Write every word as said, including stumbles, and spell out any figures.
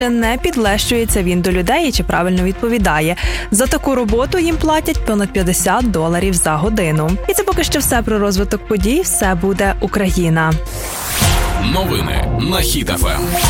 Не підлещується він до людей чи правильно відповідає. За таку роботу їм платять понад п'ятдесят доларів за годину. І це поки що все про розвиток подій. Все буде Україна. Новини на Хіт еф ем.